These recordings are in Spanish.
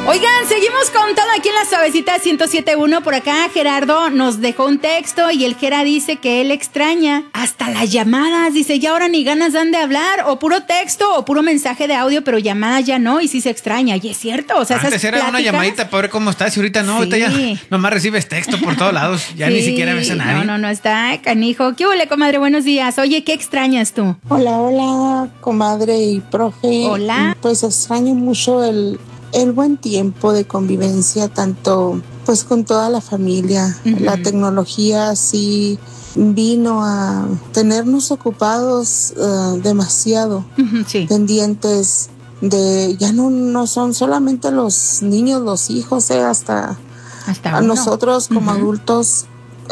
Oigan, seguimos con todo aquí en la Suavecita 107.1. Por acá Gerardo nos dejó un texto y el Gera dice que él extraña hasta las llamadas. Dice, ya ahora ni ganas dan de hablar, o puro texto o puro mensaje de audio, pero llamadas ya no, y sí se extraña. Y es cierto, o sea, antes esas era pláticas, una llamadita para ver cómo estás, y ahorita no, sí. ahorita ya nomás recibes texto por todos lados, ya sí, ni siquiera ves a nadie. No, está canijo. ¿Qué huele, comadre? Buenos días. Oye, ¿qué extrañas tú? Hola, comadre y profe. Hola. Pues extraño mucho el buen tiempo de convivencia, tanto pues con toda la familia. Uh-huh. La tecnología sí vino a tenernos ocupados demasiado, uh-huh, sí. Pendientes de, ya no son solamente los niños, los hijos, hasta a nosotros como uh-huh. adultos,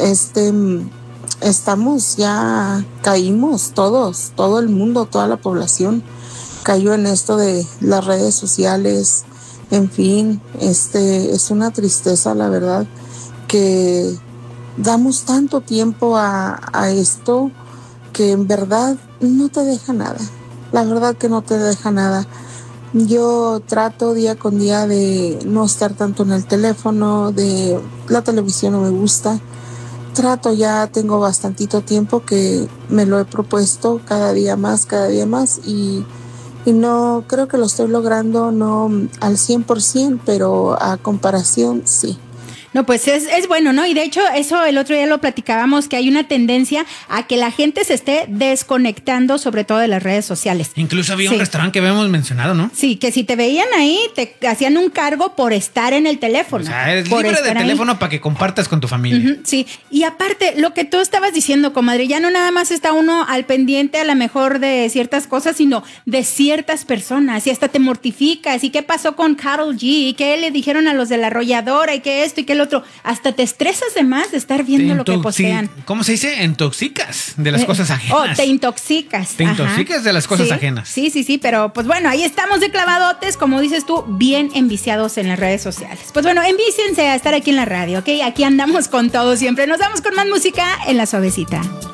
estamos ya, caímos todos, todo el mundo, toda la población cayó en esto de las redes sociales. En fin, es una tristeza, la verdad, que damos tanto tiempo a esto que en verdad no te deja nada. La verdad que no te deja nada. Yo trato día con día de no estar tanto en el teléfono, de la televisión no me gusta. Tengo bastantito tiempo que me lo he propuesto cada día más y no creo que lo estoy logrando, no al 100%, pero a comparación sí. No, pues es bueno, ¿no? Y de hecho, eso el otro día lo platicábamos, que hay una tendencia a que la gente se esté desconectando, sobre todo de las redes sociales. Incluso había un restaurante que habíamos mencionado, ¿no? Sí, que si te veían ahí, te hacían un cargo por estar en el teléfono. O sea, eres libre de teléfono para que compartas con tu familia. Uh-huh, sí, y aparte, lo que tú estabas diciendo, comadre, ya no nada más está uno al pendiente a lo mejor de ciertas cosas, sino de ciertas personas, y hasta te mortificas. ¿Y qué pasó con Karol G? ¿Y qué le dijeron a los de la arrolladora? ¿Y qué esto? ¿Y qué el otro? Hasta te estresas de más de estar viendo lo que postean. ¿Cómo se dice? Intoxicas de las cosas ajenas. Te intoxicas. Te intoxicas de las cosas ajenas. Sí, pero pues bueno, ahí estamos de clavadotes, como dices tú, bien enviciados en las redes sociales. Pues bueno, envíciense a estar aquí en la radio, ¿ok? Aquí andamos con todo siempre. Nos vamos con más música en La Suavecita.